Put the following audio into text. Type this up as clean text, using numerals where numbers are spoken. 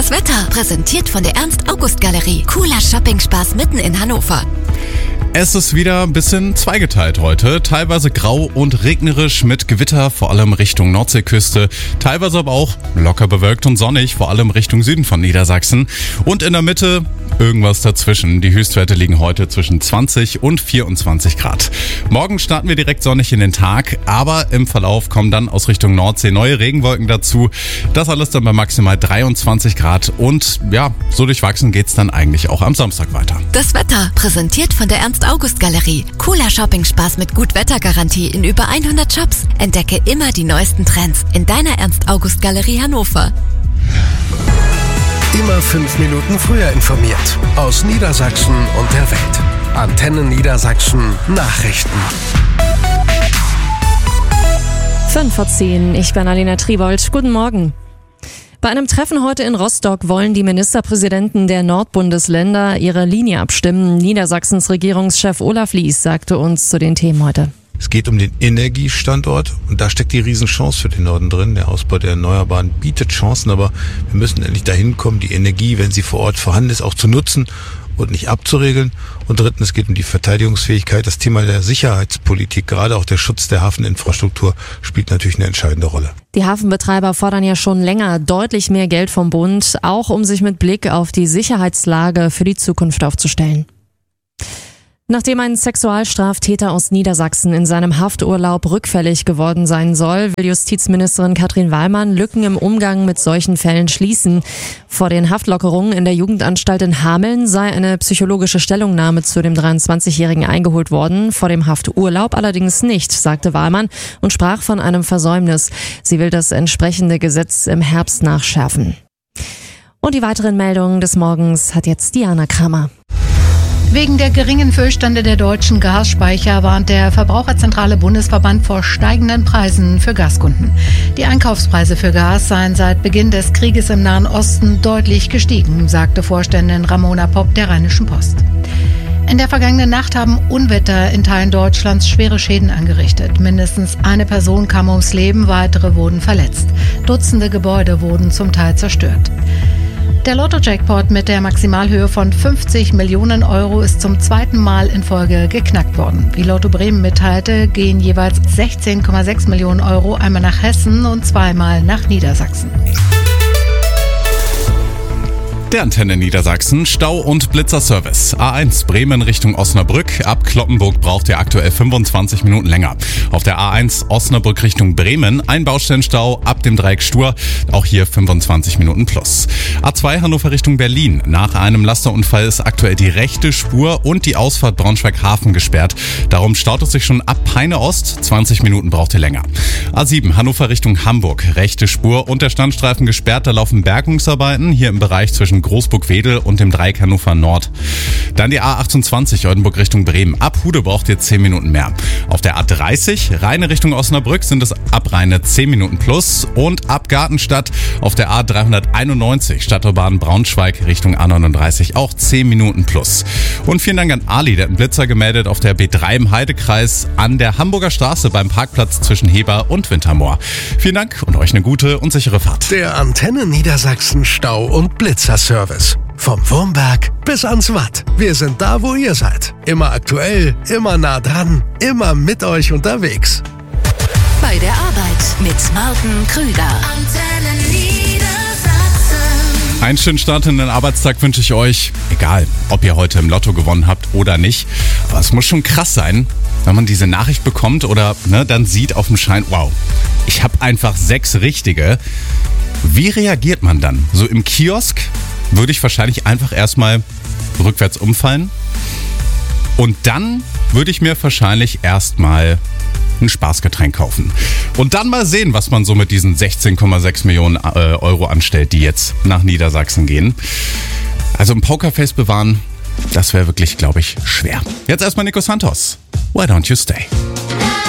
Das Wetter, präsentiert von der Ernst-August-Galerie. Cooler Shopping-Spaß mitten in Hannover. Es ist wieder ein bisschen zweigeteilt heute. Teilweise grau und regnerisch mit Gewitter, vor allem Richtung Nordseeküste. Teilweise aber auch locker bewölkt und sonnig, vor allem Richtung Süden von Niedersachsen. Und in der Mitte irgendwas dazwischen. Die Höchstwerte liegen heute zwischen 20 und 24 Grad. Morgen starten wir direkt sonnig in den Tag, aber im Verlauf kommen dann aus Richtung Nordsee neue Regenwolken dazu. Das alles dann bei maximal 23 Grad. Und ja, so durchwachsen geht's dann eigentlich auch am Samstag weiter. Das Wetter, präsentiert von der Ernst-August-Galerie. Cooler Shopping-Spaß mit Gut-Wetter-Garantie in über 100 Shops. Entdecke immer die neuesten Trends in deiner Ernst-August-Galerie Hannover. Immer 5 Minuten früher informiert. Aus Niedersachsen und der Welt. Antenne Niedersachsen Nachrichten. 5:10, ich bin Alena Tribold. Guten Morgen. Bei einem Treffen heute in Rostock wollen die Ministerpräsidenten der Nordbundesländer ihre Linie abstimmen. Niedersachsens Regierungschef Olaf Lies sagte uns zu den Themen heute. Es geht um den Energiestandort und da steckt die Riesenchance für den Norden drin. Der Ausbau der Erneuerbaren bietet Chancen, aber wir müssen endlich dahin kommen, die Energie, wenn sie vor Ort vorhanden ist, auch zu nutzen und nicht abzuregeln. Und drittens, es geht um die Verteidigungsfähigkeit. Das Thema der Sicherheitspolitik, gerade auch der Schutz der Hafeninfrastruktur, spielt natürlich eine entscheidende Rolle. Die Hafenbetreiber fordern ja schon länger deutlich mehr Geld vom Bund, auch um sich mit Blick auf die Sicherheitslage für die Zukunft aufzustellen. Nachdem ein Sexualstraftäter aus Niedersachsen in seinem Hafturlaub rückfällig geworden sein soll, will Justizministerin Katrin Wallmann Lücken im Umgang mit solchen Fällen schließen. Vor den Haftlockerungen in der Jugendanstalt in Hameln sei eine psychologische Stellungnahme zu dem 23-Jährigen eingeholt worden, vor dem Hafturlaub allerdings nicht, sagte Wallmann und sprach von einem Versäumnis. Sie will das entsprechende Gesetz im Herbst nachschärfen. Und die weiteren Meldungen des Morgens hat jetzt Diana Kramer. Wegen der geringen Füllstände der deutschen Gasspeicher warnt der Verbraucherzentrale Bundesverband vor steigenden Preisen für Gaskunden. Die Einkaufspreise für Gas seien seit Beginn des Krieges im Nahen Osten deutlich gestiegen, sagte Vorständin Ramona Popp der Rheinischen Post. In der vergangenen Nacht haben Unwetter in Teilen Deutschlands schwere Schäden angerichtet. Mindestens eine Person kam ums Leben, weitere wurden verletzt. Dutzende Gebäude wurden zum Teil zerstört. Der Lotto-Jackpot mit der Maximalhöhe von 50 Millionen Euro ist zum zweiten Mal in Folge geknackt worden. Wie Lotto Bremen mitteilte, gehen jeweils 16,6 Millionen Euro einmal nach Hessen und zweimal nach Niedersachsen. Der Antenne Niedersachsen, Stau- und Blitzerservice. A1 Bremen Richtung Osnabrück. Ab Cloppenburg braucht ihr aktuell 25 Minuten länger. Auf der A1 Osnabrück Richtung Bremen ein Baustellenstau ab dem Dreieck Stur. Auch hier 25 Minuten plus. A2 Hannover Richtung Berlin. Nach einem Lasterunfall ist aktuell die rechte Spur und die Ausfahrt Braunschweig-Hafen gesperrt. Darum staut es sich schon ab Peine Ost. 20 Minuten braucht ihr länger. A7 Hannover Richtung Hamburg. Rechte Spur und der Standstreifen gesperrt. Da laufen Bergungsarbeiten hier im Bereich zwischen Großburg-Wedel und dem Dreieck Hannover Nord. Dann die A28 Oldenburg Richtung Bremen. Ab Hude braucht ihr 10 Minuten mehr. Auf der A30 Rheine Richtung Osnabrück sind es ab Rheine 10 Minuten plus und ab Gartenstadt auf der A391 Stadtautobahn Braunschweig Richtung A39 auch 10 Minuten plus. Und vielen Dank an Ali, der hat einen Blitzer gemeldet auf der B3 im Heidekreis an der Hamburger Straße beim Parkplatz zwischen Heber und Wintermoor. Vielen Dank und euch eine gute und sichere Fahrt. Der Antenne Niedersachsen Stau- und Blitzerservice. Vom Wurmberg bis ans Watt. Wir sind da, wo ihr seid. Immer aktuell, immer nah dran, immer mit euch unterwegs. Bei der Arbeit mit Martin Krüger. Antenne Niedersachsen. Einen schönen Start in den Arbeitstag wünsche ich euch. Egal, ob ihr heute im Lotto gewonnen habt oder nicht. Aber es muss schon krass sein, wenn man diese Nachricht bekommt oder dann sieht auf dem Schein, wow, ich habe einfach 6 richtige. Wie reagiert man dann? So im Kiosk würde ich wahrscheinlich einfach erstmal rückwärts umfallen. Und dann würde ich mir wahrscheinlich erstmal ein Spaßgetränk kaufen. Und dann mal sehen, was man so mit diesen 16,6 Millionen Euro anstellt, die jetzt nach Niedersachsen gehen. Also ein Pokerface bewahren, das wäre wirklich, glaube ich, schwer. Jetzt erstmal Nico Santos. Why don't you stay?